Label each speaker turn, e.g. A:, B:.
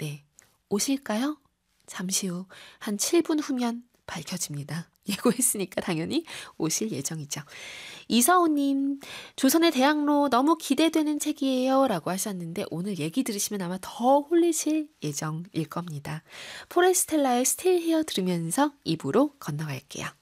A: 네. 오실까요? 잠시 후 한 7분 후면 밝혀집니다. 예고했으니까 당연히 오실 예정이죠. 이서우님, 조선의 대학로 너무 기대되는 책이에요. 라고 하셨는데 오늘 얘기 들으시면 아마 더 홀리실 예정일 겁니다. 포레스텔라의 스틸 히어 들으면서 입으로 건너갈게요.